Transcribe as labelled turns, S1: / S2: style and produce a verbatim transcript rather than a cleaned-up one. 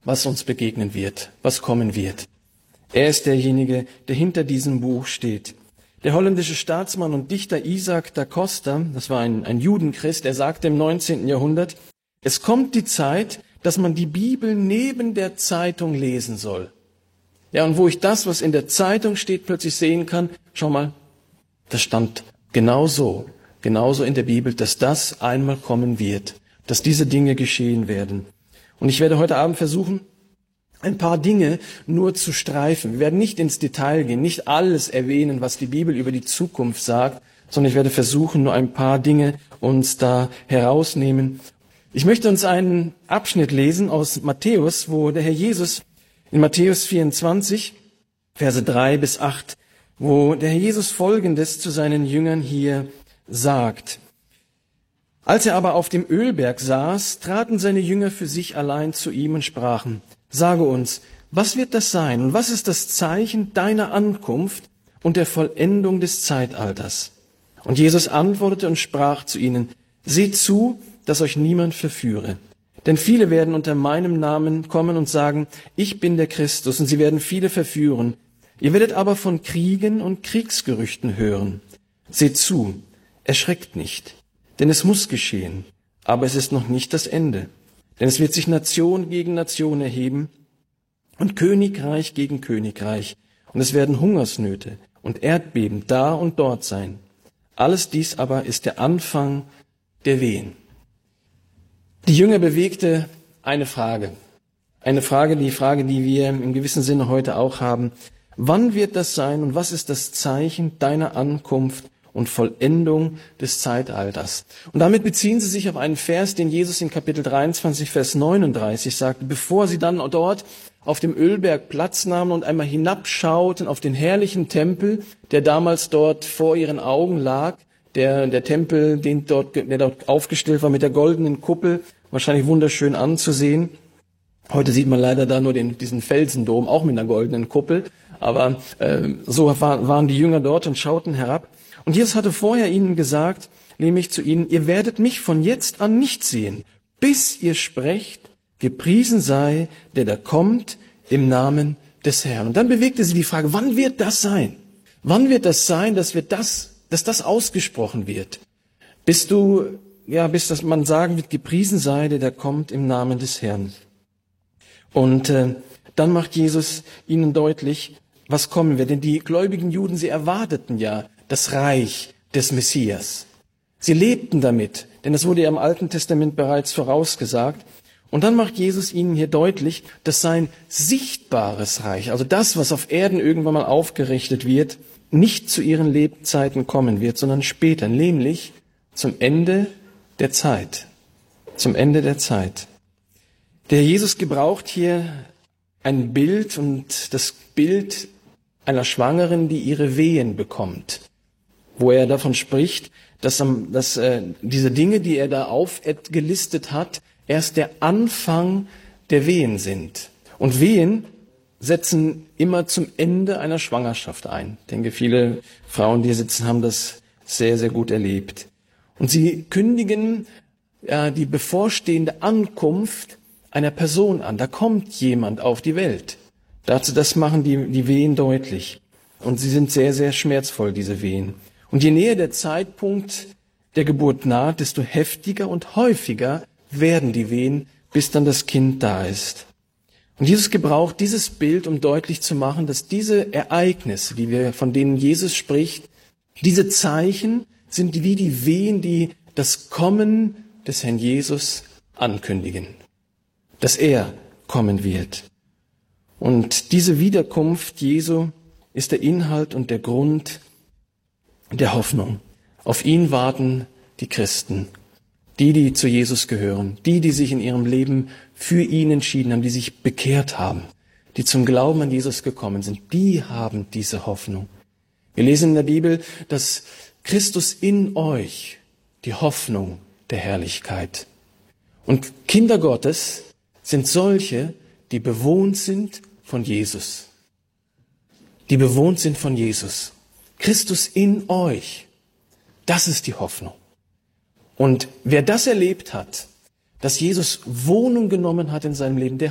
S1: was uns begegnen wird, was kommen wird. Er ist derjenige, der hinter diesem Buch steht. Der holländische Staatsmann und Dichter Isaac da Costa, das war ein, ein Judenchrist, er sagte im neunzehnten Jahrhundert, es kommt die Zeit, dass man die Bibel neben der Zeitung lesen soll. Ja, und wo ich das, was in der Zeitung steht, plötzlich sehen kann, schau mal, das stand genauso, genauso in der Bibel, dass das einmal kommen wird, dass diese Dinge geschehen werden. Und ich werde heute Abend versuchen, ein paar Dinge nur zu streifen. Wir werden nicht ins Detail gehen, nicht alles erwähnen, was die Bibel über die Zukunft sagt, sondern ich werde versuchen, nur ein paar Dinge uns da herausnehmen. Ich möchte uns einen Abschnitt lesen aus Matthäus, wo der Herr Jesus in Matthäus vierundzwanzig, Verse drei bis acht, wo der Herr Jesus Folgendes zu seinen Jüngern hier sagt. Als er aber auf dem Ölberg saß, traten seine Jünger für sich allein zu ihm und sprachen, sage uns, was wird das sein und was ist das Zeichen deiner Ankunft und der Vollendung des Zeitalters? Und Jesus antwortete und sprach zu ihnen, seht zu, dass euch niemand verführe. Denn viele werden unter meinem Namen kommen und sagen, ich bin der Christus, und sie werden viele verführen. Ihr werdet aber von Kriegen und Kriegsgerüchten hören. Seht zu, erschreckt nicht, denn es muss geschehen, aber es ist noch nicht das Ende. Denn es wird sich Nation gegen Nation erheben und Königreich gegen Königreich. Und es werden Hungersnöte und Erdbeben da und dort sein. Alles dies aber ist der Anfang der Wehen. Die Jünger bewegte eine Frage. Eine Frage, die Frage, die wir im gewissen Sinne heute auch haben. Wann wird das sein und was ist das Zeichen deiner Ankunft und Vollendung des Zeitalters? Und damit beziehen sie sich auf einen Vers, den Jesus in Kapitel dreiundzwanzig, Vers neununddreißig sagte, bevor sie dann dort auf dem Ölberg Platz nahmen und einmal hinabschauten auf den herrlichen Tempel, der damals dort vor ihren Augen lag, der, der Tempel, den dort, der dort aufgestellt war mit der goldenen Kuppel, wahrscheinlich wunderschön anzusehen. Heute sieht man leider da nur den, diesen Felsendom, auch mit einer goldenen Kuppel, aber äh, so war, waren die Jünger dort und schauten herab. Und Jesus hatte vorher ihnen gesagt, nämlich zu ihnen, ihr werdet mich von jetzt an nicht sehen, bis ihr sprecht, gepriesen sei, der da kommt im Namen des Herrn. Und dann bewegte sie die Frage, wann wird das sein? Wann wird das sein, dass wir das, dass das ausgesprochen wird? Bis du, ja, bis dass man sagen wird, gepriesen sei, der da kommt im Namen des Herrn. Und äh, dann macht Jesus ihnen deutlich, was kommen wird. Denn die gläubigen Juden, sie erwarteten ja das Reich des Messias. Sie lebten damit, denn das wurde ja im Alten Testament bereits vorausgesagt. Und dann macht Jesus ihnen hier deutlich, dass sein sichtbares Reich, also das, was auf Erden irgendwann mal aufgerichtet wird, nicht zu ihren Lebzeiten kommen wird, sondern später, nämlich zum Ende der Zeit. Zum Ende der Zeit. Der Jesus gebraucht hier ein Bild und das Bild einer Schwangeren, die ihre Wehen bekommt, wo er davon spricht, dass, dass äh, diese Dinge, die er da aufgelistet hat, erst der Anfang der Wehen sind. Und Wehen setzen immer zum Ende einer Schwangerschaft ein. Ich denke, viele Frauen, die hier sitzen, haben das sehr, sehr gut erlebt. Und sie kündigen ja, die bevorstehende Ankunft einer Person an. Da kommt jemand auf die Welt. Dazu, das machen die, die Wehen deutlich. Und sie sind sehr, sehr schmerzvoll, diese Wehen. Und je näher der Zeitpunkt der Geburt naht, desto heftiger und häufiger werden die Wehen, bis dann das Kind da ist. Und Jesus gebraucht dieses Bild, um deutlich zu machen, dass diese Ereignisse, die wir, von denen Jesus spricht, diese Zeichen sind wie die Wehen, die das Kommen des Herrn Jesus ankündigen. Dass er kommen wird. Und diese Wiederkunft Jesu ist der Inhalt und der Grund der Hoffnung. Auf ihn warten die Christen, die, die zu Jesus gehören, die, die sich in ihrem Leben für ihn entschieden haben, die sich bekehrt haben, die zum Glauben an Jesus gekommen sind, die haben diese Hoffnung. Wir lesen in der Bibel, dass Christus in euch die Hoffnung der Herrlichkeit. Und Kinder Gottes sind solche, die bewohnt sind von Jesus. Die bewohnt sind von Jesus. Christus in euch. Das ist die Hoffnung. Und wer das erlebt hat, dass Jesus Wohnung genommen hat in seinem Leben, der